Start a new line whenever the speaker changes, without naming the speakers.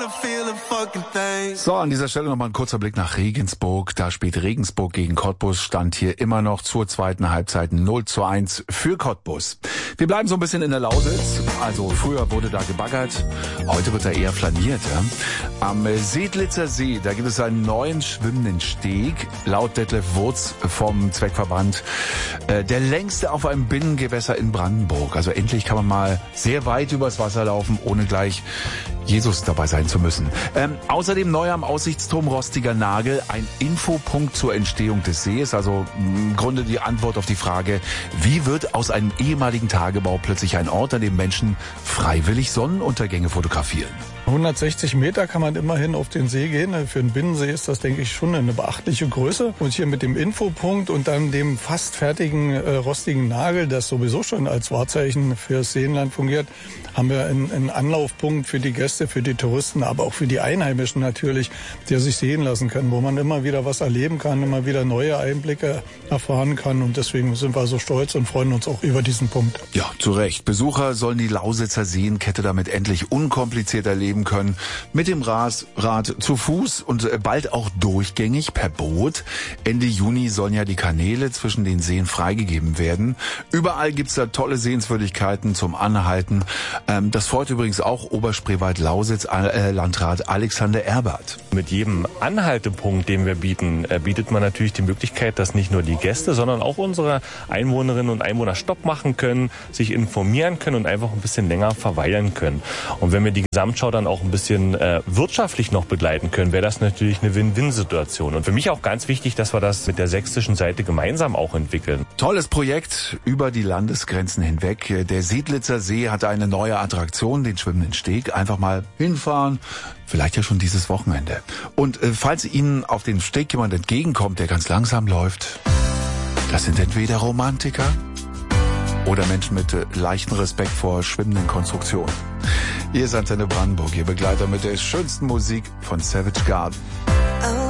So, an dieser Stelle nochmal ein kurzer Blick nach Regensburg. Da spielt Regensburg gegen Cottbus, stand hier immer noch zur zweiten Halbzeit 0:1 für Cottbus. Wir bleiben so ein bisschen in der Lausitz. Also früher wurde da gebaggert, heute wird da eher flaniert. Ja? Am Sedlitzer See, da gibt es einen neuen schwimmenden Steg, laut Detlef Wurz vom Zweckverband, der längste auf einem Binnengewässer in Brandenburg. Also endlich kann man mal sehr weit übers Wasser laufen, ohne gleich Jesus dabei sein zu müssen. Außerdem neu am Aussichtsturm Rostiger Nagel ein Infopunkt zur Entstehung des Sees. Also im Grunde die Antwort auf die Frage, wie wird aus einem ehemaligen Tagebau plötzlich ein Ort, an dem Menschen freiwillig Sonnenuntergänge fotografieren?
160 Meter kann man immerhin auf den See gehen. Für einen Binnensee ist das, denke ich, schon eine beachtliche Größe. Und hier mit dem Infopunkt und dann dem fast fertigen rostigen Nagel, das sowieso schon als Wahrzeichen fürs Seenland fungiert, haben wir einen Anlaufpunkt für die Gäste, für die Touristen, aber auch für die Einheimischen natürlich, der sich sehen lassen kann, wo man immer wieder was erleben kann, immer wieder neue Einblicke erfahren kann. Und deswegen sind wir so stolz und freuen uns auch über diesen Punkt.
Ja, zu Recht. Besucher sollen die Lausitzer Seenkette damit endlich unkompliziert erleben können. Mit dem Rad zu Fuß und bald auch durchgängig per Boot. Ende Juni sollen ja die Kanäle zwischen den Seen freigegeben werden. Überall gibt's da tolle Sehenswürdigkeiten zum Anhalten. Das freut übrigens auch Oberspreewald-Lausitz Landrat Alexander Erbert.
Mit jedem Anhaltepunkt, den wir bieten, bietet man natürlich die Möglichkeit, dass nicht nur die Gäste, sondern auch unsere Einwohnerinnen und Einwohner Stopp machen können, sich informieren können und einfach ein bisschen länger verweilen können. Und wenn wir die Gesamtschau dann auch ein bisschen wirtschaftlich noch begleiten können, wäre das natürlich eine Win-Win-Situation. Und für mich auch ganz wichtig, dass wir das mit der sächsischen Seite gemeinsam auch entwickeln.
Tolles Projekt über die Landesgrenzen hinweg. Der Sedlitzer See hat eine neue Attraktion, den schwimmenden Steg. Einfach mal hinfahren, vielleicht ja schon dieses Wochenende. Und falls Ihnen auf den Steg jemand entgegenkommt, der ganz langsam läuft, das sind entweder Romantiker oder Menschen mit leichtem Respekt vor schwimmenden Konstruktionen. Hier ist Antenne Brandenburg, Ihr Begleiter mit der schönsten Musik von Savage Garden.